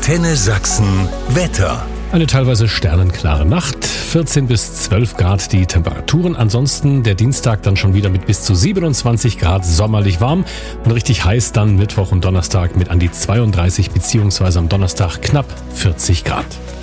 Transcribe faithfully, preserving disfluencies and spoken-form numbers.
Antenne Sachsen Wetter. Eine teilweise sternenklare Nacht, vierzehn bis zwölf Grad die Temperaturen. Ansonsten der Dienstag dann schon wieder mit bis zu siebenundzwanzig Grad sommerlich warm und richtig heiß dann Mittwoch und Donnerstag mit an die zweiunddreißig beziehungsweise am Donnerstag knapp vierzig Grad.